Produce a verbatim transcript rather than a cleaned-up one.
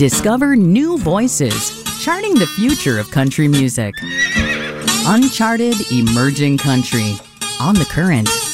Discover new voices, charting the future of country music. Uncharted Emerging Country, on The Current.